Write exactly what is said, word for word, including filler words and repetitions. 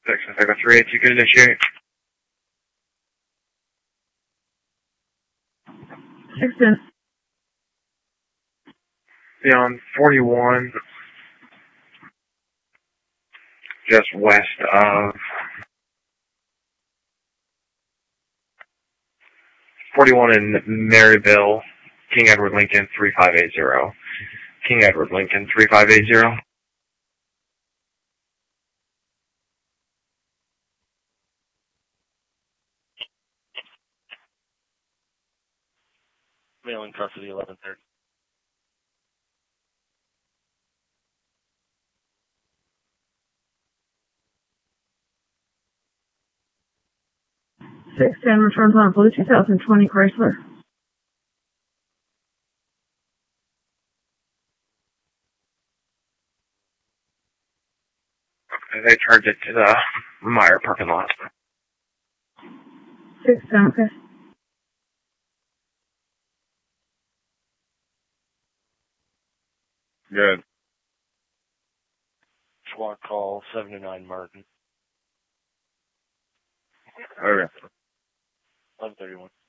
six, I think a three eight, you can initiate. Six ten. Be on forty-one, just west of forty-one in Maryville, King Edward Lincoln, three five eight zero. King Edward Lincoln, three five eight zero. Mailing custody, eleven thirty. Six ten, returns on Blue two thousand twenty Chrysler. Okay, they charged it to the Meyer parking lot. Six ten, okay. Good. SWAT call, seven to nine Martin. Okay. eleven thirty-one.